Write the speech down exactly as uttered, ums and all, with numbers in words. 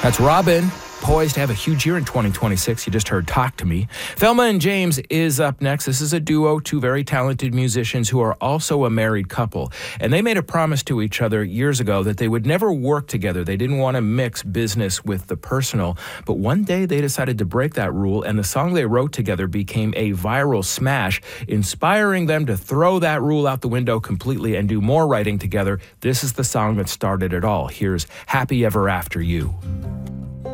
That's Robin, poised to have a huge year in twenty twenty-six. You just heard Talk to Me. Thelma and James is up next. This is a duo, two very talented musicians who are also a married couple. And they made a promise to each other years ago that they would never work together. They didn't want to mix business with the personal. But one day they decided to break that rule, and the song they wrote together became a viral smash, inspiring them to throw that rule out the window completely and do more writing together. This is the song that started it all. Here's Happy Ever After You.